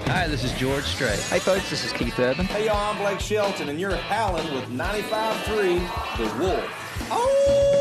Hi, this is George Strait. Hey folks, this is Keith Urban. Hey y'all, I'm Blake Shelton, and you're howling with 95.3 The Wolf. Oh!